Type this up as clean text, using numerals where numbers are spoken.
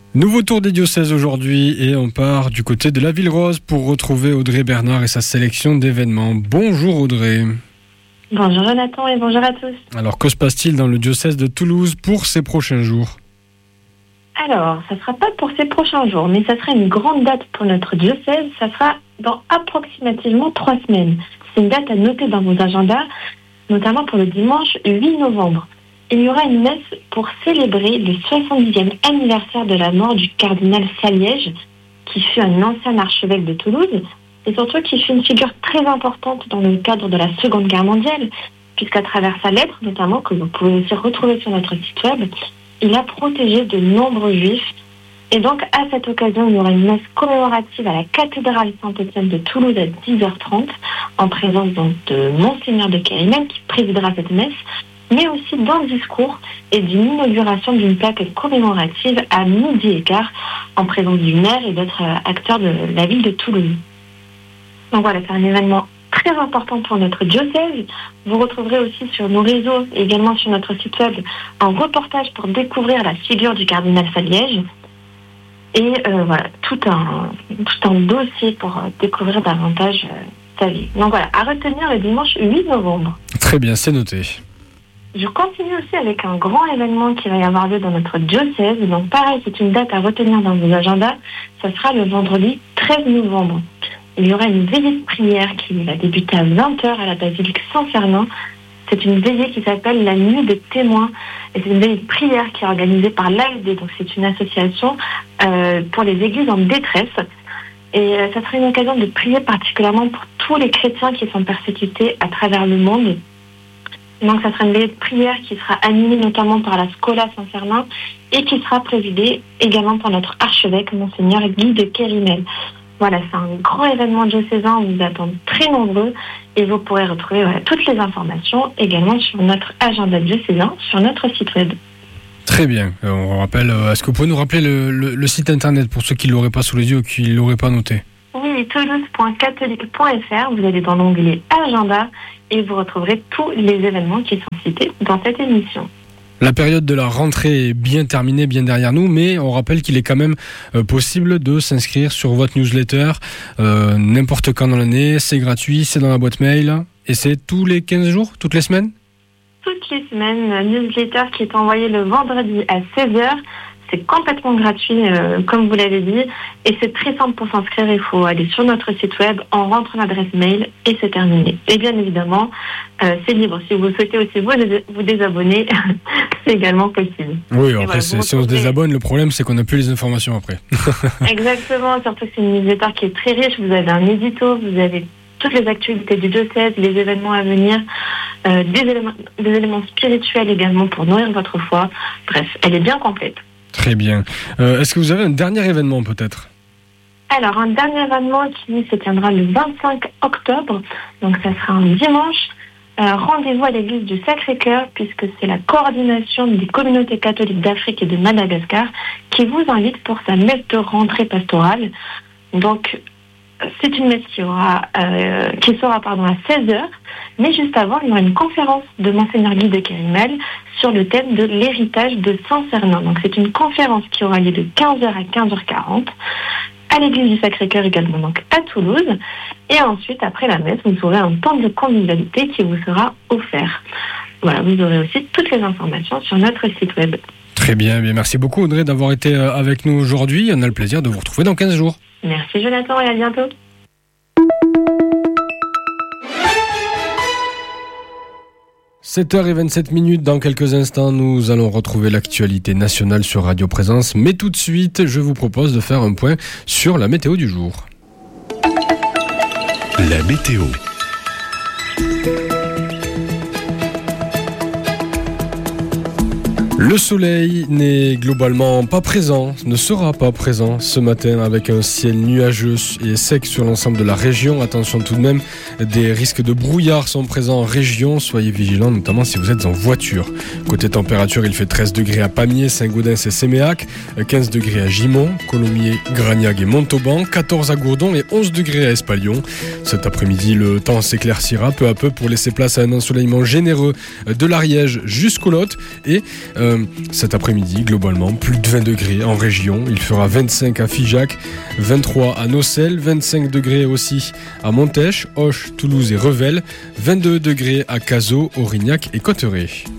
Nouveau tour des diocèses aujourd'hui et on part du côté de la Ville Rose pour retrouver Audrey Bernard et sa sélection d'événements. Bonjour Audrey. Bonjour Jonathan et bonjour à tous. Alors que se passe-t-il dans le diocèse de Toulouse pour ces prochains jours ? Alors, ça ne sera pas pour ces prochains jours, mais ça sera une grande date pour notre diocèse. Ça sera dans approximativement 3 semaines. C'est une date à noter dans vos agendas, notamment pour le dimanche 8 novembre. Il y aura une messe pour célébrer le 70e anniversaire de la mort du cardinal Saliège, qui fut un ancien archevêque de Toulouse, et surtout qui fut une figure très importante dans le cadre de la Seconde Guerre mondiale, puisqu'à travers sa lettre, notamment, que vous pouvez aussi retrouver sur notre site web, il a protégé de nombreux juifs. Et donc, à cette occasion, il y aura une messe commémorative à la cathédrale Saint-Étienne de Toulouse à 10h30, en présence donc de Monseigneur de Kérimel, qui présidera cette messe, mais aussi d'un discours et d'une inauguration d'une plaque commémorative à 12h15, en présence du maire et d'autres acteurs de la ville de Toulouse. Donc voilà, c'est un événement très important pour notre diocèse. Vous retrouverez aussi sur nos réseaux et également sur notre site web un reportage pour découvrir la figure du cardinal Saliège et voilà, tout un dossier pour découvrir davantage sa vie. Donc voilà, à retenir le dimanche 8 novembre. Très bien, c'est noté. Je continue aussi avec un grand événement qui va y avoir lieu dans notre diocèse. Donc pareil, c'est une date à retenir dans vos agendas. Ça sera le vendredi 13 novembre. Il y aura une veillée de prière qui va débuter à 20h à la basilique Saint-Fernand. C'est une veillée qui s'appelle la Nuit des témoins. Et c'est une veillée de prière qui est organisée par l'AFD. Donc c'est une association pour les églises en détresse. Et ça sera une occasion de prier particulièrement pour tous les chrétiens qui sont persécutés à travers le monde. Donc, ça sera une veillée de prière qui sera animée notamment par la Schola Saint-Germain et qui sera présidée également par notre archevêque, Monseigneur Guy de Kérimel. Voilà, c'est un grand événement diocésain. On vous attend très nombreux et vous pourrez retrouver toutes les informations également sur notre agenda diocésain, sur notre site web. Très bien. On rappelle, est-ce que vous pouvez nous rappeler le site internet pour ceux qui ne l'auraient pas sous les yeux ou qui ne l'auraient pas noté ? Oui, toulouse.catholique.fr. Vous allez dans l'onglet Agenda et vous retrouverez tous les événements qui sont cités dans cette émission. La période de la rentrée est bien terminée, bien derrière nous, mais on rappelle qu'il est quand même possible de s'inscrire sur votre newsletter n'importe quand dans l'année. C'est gratuit, c'est dans la boîte mail et c'est tous les 15 jours, toutes les semaines ? Toutes les semaines, newsletter qui est envoyé le vendredi à 16h. C'est complètement gratuit, comme vous l'avez dit, et c'est très simple pour s'inscrire. Il faut aller sur notre site web, on rentre l'adresse mail et c'est terminé. Et bien évidemment, c'est libre. Si vous souhaitez aussi vous désabonner, c'est également possible. Oui, après, voilà, si on se désabonne, le problème, c'est qu'on n'a plus les informations après. Exactement, surtout que c'est une newsletter qui est très riche. Vous avez un édito, vous avez toutes les actualités du diocèse, les événements à venir, des éléments spirituels également pour nourrir votre foi. Bref, elle est bien complète. Très bien. Est-ce que vous avez un dernier événement peut-être ? Alors, un dernier événement qui se tiendra le 25 octobre, donc ça sera un dimanche. Rendez-vous à l'église du Sacré-Cœur, puisque c'est la coordination des communautés catholiques d'Afrique et de Madagascar qui vous invite pour sa messe de rentrée pastorale. Donc, c'est une messe qui sera à 16h, mais juste avant, il y aura une conférence de Monseigneur Guy de Kérimel sur le thème de l'héritage de Saint-Cernin. Donc c'est une conférence qui aura lieu de 15h à 15h40 à l'église du Sacré-Cœur également, donc à Toulouse. Et ensuite, après la messe, vous aurez un temps de convivialité qui vous sera offert. Voilà, vous aurez aussi toutes les informations sur notre site web. Très bien, merci beaucoup Audrey d'avoir été avec nous aujourd'hui. On a le plaisir de vous retrouver dans 15 jours. Merci Jonathan et à bientôt. « 7h27, dans quelques instants, nous allons retrouver l'actualité nationale sur Radio Présence. Mais tout de suite, je vous propose de faire un point sur la météo du jour. La météo. Le soleil n'est globalement pas présent, ne sera pas présent ce matin avec un ciel nuageux et sec sur l'ensemble de la région. Attention tout de même, des risques de brouillard sont présents en région. Soyez vigilants, notamment si vous êtes en voiture. Côté température, il fait 13 degrés à Pamiers, Saint-Gaudens et Séméac, 15 degrés à Gimont, Colomiers, Gragnac et Montauban, 14 à Gourdon et 11 degrés à Espalion. Cet après-midi, le temps s'éclaircira peu à peu pour laisser place à un ensoleillement généreux de l'Ariège jusqu'au Lot et cet après-midi, globalement, plus de 20 degrés en région. Il fera 25 à Figeac, 23 à Nocelles, 25 degrés aussi à Montèche, Auch, Toulouse et Revel, 22 degrés à Cazaux, Aurignac et Cotteret.